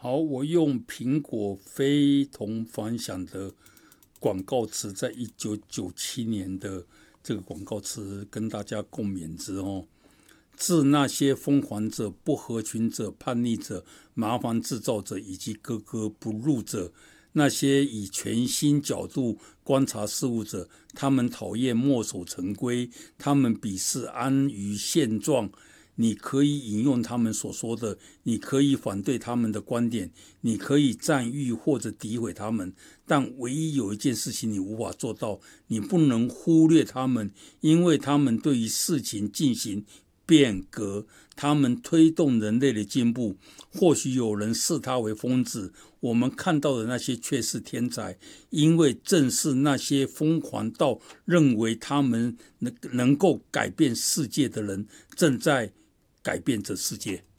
好，我用苹果非同凡响的广告词，在1997年的这个广告词跟大家共勉之哦。致那些疯狂者、不合群者、叛逆者、麻烦制造者以及格格不入者，那些以全新角度观察事物者，他们讨厌墨守成规，他们鄙视安于现状。你可以引用他们所说的，你可以反对他们的观点，你可以赞誉或者诋毁他们，但唯一有一件事情你无法做到，你不能忽略他们，因为他们对于事情进行变革，他们推动人类的进步。或许有人视他为疯子，我们看到的那些却是天才，因为正是那些疯狂到认为他们能够改变世界的人，正在改变这世界。